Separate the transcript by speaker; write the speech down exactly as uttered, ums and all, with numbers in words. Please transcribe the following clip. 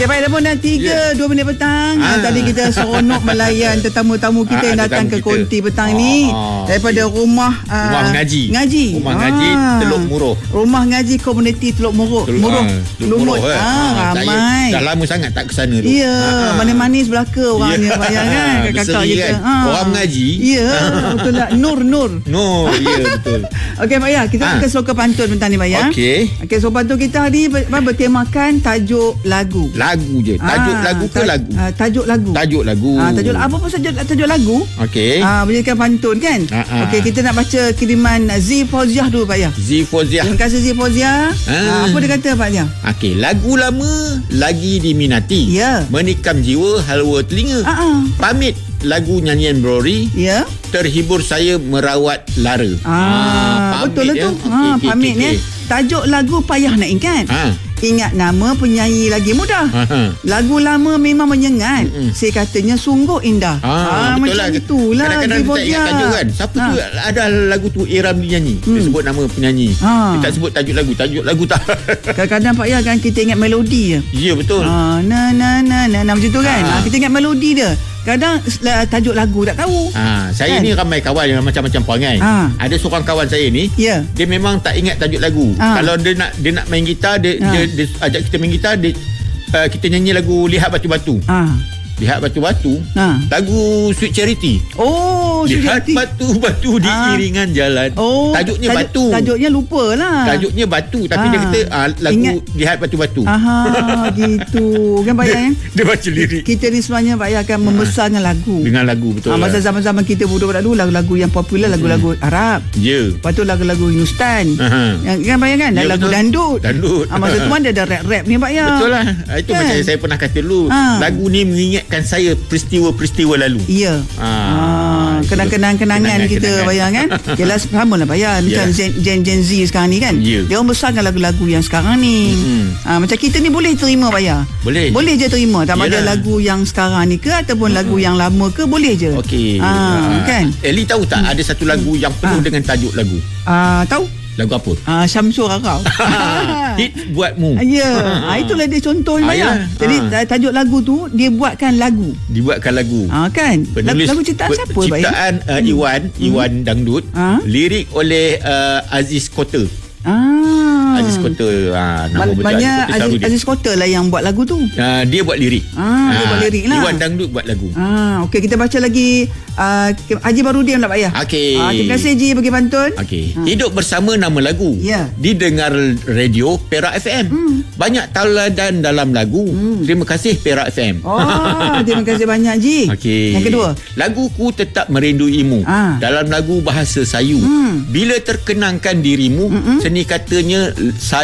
Speaker 1: Ya, baik, dah pun dah tiga, dua minit petang.
Speaker 2: Ah.
Speaker 1: Ha, tadi kita seronok melayan tetamu-tamu kita
Speaker 2: Ah,
Speaker 1: yang datang ke
Speaker 2: tetamu kita.
Speaker 1: konti petang ni.
Speaker 2: Ah,
Speaker 1: Daripada
Speaker 2: okay.
Speaker 1: rumah uh,
Speaker 2: Rumah ngaji.
Speaker 1: Ngaji.
Speaker 2: Rumah ngaji Teluk Muruh.
Speaker 1: Rumah ngaji komuniti Teluk Muruh.
Speaker 2: Teluk-
Speaker 1: Muruh.
Speaker 2: ah, Teluk
Speaker 1: Lumut.
Speaker 2: Muruh, eh.
Speaker 1: Ah,
Speaker 2: Ah,
Speaker 1: ramai.
Speaker 2: Saya dah lama sangat tak ke sana tu.
Speaker 1: Ya,
Speaker 2: Ah.
Speaker 1: manis-manis belaka orangnya,
Speaker 2: Ya.
Speaker 1: bayang kan, kakak
Speaker 2: Berseri
Speaker 1: kita.
Speaker 2: kan?
Speaker 1: Ah.
Speaker 2: Orang mengaji.
Speaker 1: Ya, betul tak? Nur, Nur.
Speaker 2: No, ya betul.
Speaker 1: Okey, Pak Ya, kita
Speaker 2: Ah.
Speaker 1: akan slogan pantun petang ni, Pak Ya.
Speaker 2: Okey.
Speaker 1: Okey, slogan pantun kita hari ber- bertemakan tajuk lagu.
Speaker 2: Lagu je. Tajuk
Speaker 1: Ah,
Speaker 2: lagu ke
Speaker 1: ta-
Speaker 2: lagu?
Speaker 1: ah, tajuk lagu.
Speaker 2: Tajuk lagu.
Speaker 1: Ah, tajuk apa pun tajuk tajuk lagu.
Speaker 2: Okey.
Speaker 1: Ah, berikan pantun kan?
Speaker 2: Ah, ah.
Speaker 1: Okey, kita nak baca kiriman Z Fauziah dulu, Pak Ya.
Speaker 2: Z Fauziah.
Speaker 1: Terima kasih Z Fauziah.
Speaker 2: Ah.
Speaker 1: Ah, apa dia kata, Pak Ya?
Speaker 2: Okey, lagu lama lagi diminati.
Speaker 1: Ya.
Speaker 2: Menikam jiwa halwa telinga.
Speaker 1: Ah, ah.
Speaker 2: Pamit lagu nyanyian Brori.
Speaker 1: Ya.
Speaker 2: Terhibur saya merawat lara.
Speaker 1: Ah, betul lah
Speaker 2: ya.
Speaker 1: tu.
Speaker 2: Okey,
Speaker 1: Ha,
Speaker 2: okey,
Speaker 1: pamit
Speaker 2: okey,
Speaker 1: ni.
Speaker 2: okey.
Speaker 1: Tajuk lagu payah nak ingat.
Speaker 2: Ha.
Speaker 1: Ingat nama penyanyi lagi mudah.
Speaker 2: Ha, ha.
Speaker 1: Lagu lama memang menyengat.
Speaker 2: Mm-mm.
Speaker 1: Saya katanya sungguh indah.
Speaker 2: Ah, betul
Speaker 1: macam
Speaker 2: lah.
Speaker 1: itulah.
Speaker 2: Kadang-kadang
Speaker 1: Z
Speaker 2: kita
Speaker 1: Fauziah.
Speaker 2: ingat tajuk kan. Siapa
Speaker 1: Ha.
Speaker 2: tu ada lagu tu Iram dinyanyi. Dia
Speaker 1: Hmm.
Speaker 2: sebut nama penyanyi.
Speaker 1: Ha.
Speaker 2: Dia tak sebut tajuk lagu. Tajuk lagu tak.
Speaker 1: Kadang-kadang Pak Ya kan kita ingat melodi je.
Speaker 2: Ya betul.
Speaker 1: Ah, na na na na, na macam tu kan.
Speaker 2: Ah.
Speaker 1: Ah, kita ingat melodi dia. Kadang uh, tajuk lagu tak tahu.
Speaker 2: Ha, saya
Speaker 1: Kan?
Speaker 2: ni ramai kawan yang macam-macam perangai.
Speaker 1: Ah.
Speaker 2: Ada seorang kawan saya ni,
Speaker 1: Ya.
Speaker 2: dia memang tak ingat tajuk lagu.
Speaker 1: Ah.
Speaker 2: Kalau dia nak dia nak main gitar, dia,
Speaker 1: Ah.
Speaker 2: dia, dia ajak kita main gitar, dia, uh, kita nyanyi lagu Lihat Batu-Batu.
Speaker 1: Ah.
Speaker 2: Lihat Batu-Batu.
Speaker 1: Ah.
Speaker 2: Lagu Sweet Charity.
Speaker 1: Oh,
Speaker 2: Lihat
Speaker 1: Sujati.
Speaker 2: batu-batu di
Speaker 1: Ah.
Speaker 2: iringan jalan.
Speaker 1: Oh,
Speaker 2: Tajuknya
Speaker 1: tajuk,
Speaker 2: batu.
Speaker 1: Tajuknya lupa lah.
Speaker 2: Tajuknya batu tapi
Speaker 1: Ah.
Speaker 2: dia kata ah, lagu
Speaker 1: Ingat.
Speaker 2: Lihat Batu-Batu.
Speaker 1: Aha, gitu. Kan Pak Ya kan?
Speaker 2: Dia baca lirik
Speaker 1: Kita ni sebenarnya Pak Ya akan membesarkan lagu.
Speaker 2: dengan lagu betul.
Speaker 1: Ah, masa
Speaker 2: lah.
Speaker 1: zaman-zaman kita budak-budak dulu lagu-lagu yang popular, lagu-lagu Arab.
Speaker 2: Ya.
Speaker 1: Lepas tu lagu-lagu Hindustan.
Speaker 2: Aha.
Speaker 1: Yang kan Pak Ya kan? Dan
Speaker 2: Ya,
Speaker 1: lagu
Speaker 2: betul.
Speaker 1: dandut.
Speaker 2: Dandut.
Speaker 1: Ah, masa tu mana ada rap-rap ni Pak Ya.
Speaker 2: Betul lah. Ah, Itu
Speaker 1: Kan?
Speaker 2: macam saya pernah kata dulu.
Speaker 1: Ah.
Speaker 2: Lagu ni mengingatkan saya peristiwa-peristiwa lalu.
Speaker 1: Ya.
Speaker 2: Ah,
Speaker 1: Ah,
Speaker 2: itu
Speaker 1: kenang-kenangan kita
Speaker 2: kenangan-kenangan.
Speaker 1: bayang kan. Yalah sama lah bayang macam
Speaker 2: Ya.
Speaker 1: Gen, Gen Gen Z sekarang ni kan.
Speaker 2: Ya.
Speaker 1: Dia orang besarkan lagu-lagu yang sekarang ni.
Speaker 2: Mm-mm.
Speaker 1: Ah, macam kita ni boleh terima bayang.
Speaker 2: Boleh.
Speaker 1: Boleh je terima. Tak ada
Speaker 2: Yalah.
Speaker 1: lagu yang sekarang ni ke ataupun lagu yang lama ke boleh je.
Speaker 2: Okey.
Speaker 1: Ah, kan?
Speaker 2: Eli tahu tak ada satu lagu yang penuh
Speaker 1: Ah.
Speaker 2: dengan tajuk lagu.
Speaker 1: Ah, tahu?
Speaker 2: Lagu apa?
Speaker 1: Ah, Syamsul Rarau.
Speaker 2: Hit buatmu.
Speaker 1: Ya, ah, itulah dia contoh
Speaker 2: Ah,
Speaker 1: bayang.
Speaker 2: ya.
Speaker 1: Jadi
Speaker 2: Ah.
Speaker 1: tajuk lagu tu dia buatkan lagu.
Speaker 2: Dibuatkan lagu.
Speaker 1: Ah, kan? Lagu,
Speaker 2: Penulis
Speaker 1: lagu ciptaan
Speaker 2: pe-
Speaker 1: siapa bayang?
Speaker 2: Ciptaan uh, Iwan, Iwan Dangdut.
Speaker 1: Ah.
Speaker 2: Lirik oleh uh, Aziz Kota.
Speaker 1: Ah.
Speaker 2: Aziz Kota ah, nama betul
Speaker 1: Banyak
Speaker 2: Aziz Kota
Speaker 1: Aziz,
Speaker 2: Sarudin.
Speaker 1: Aziz Kota lah yang buat lagu tu.
Speaker 2: Uh, dia buat lirik.
Speaker 1: Ah, dia buat lirik lah.
Speaker 2: Iwan Dangdut buat lagu.
Speaker 1: Ah, okey kita baca lagi uh, Haji Barudin lah Pak Ya.
Speaker 2: Okey.
Speaker 1: Ah, terima kasih Haji bagi pantun.
Speaker 2: Okey.
Speaker 1: Ah.
Speaker 2: Hidup bersama nama lagu.
Speaker 1: Ya.
Speaker 2: Didengar radio Perak F M.
Speaker 1: Hmm.
Speaker 2: Banyak tauladan dalam lagu. Terima kasih Perak F M.
Speaker 1: Oh, terima kasih banyak Haji.
Speaker 2: Okey.
Speaker 1: Yang kedua.
Speaker 2: Laguku tetap merinduimu.
Speaker 1: Ah.
Speaker 2: Dalam lagu bahasa Sayu.
Speaker 1: Hmm.
Speaker 2: Bila terkenangkan dirimu,
Speaker 1: Mm-mm.
Speaker 2: seni katanya saya